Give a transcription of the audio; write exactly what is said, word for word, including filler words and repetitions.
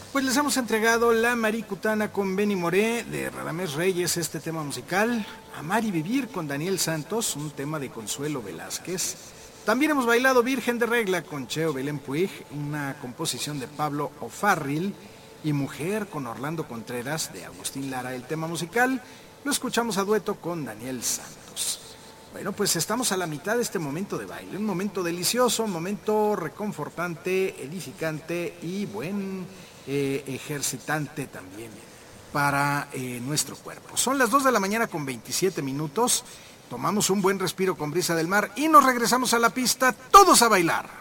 Pues les hemos entregado La Maricutana con Benny Moré de Radamés Reyes, este tema musical. Amar y Vivir con Daniel Santos, un tema de Consuelo Velázquez. También hemos bailado Virgen de Regla con Cheo Belén Puig, una composición de Pablo O'Farrill. Y Mujer con Orlando Contreras de Agustín Lara. El tema musical lo escuchamos a dueto con Daniel Santos. Bueno, pues estamos a la mitad de este momento de baile, un momento delicioso, un momento reconfortante, edificante y buen eh, ejercitante también para eh, nuestro cuerpo. Son las dos de la mañana con veintisiete minutos, tomamos un buen respiro con Brisa del Mar y nos regresamos a la pista, todos a bailar.